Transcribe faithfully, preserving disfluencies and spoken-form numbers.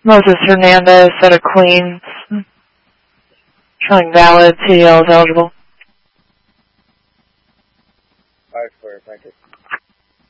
Moses Hernandez, out of Queens. Showing valid, C D L is eligible. Five clear, thank you.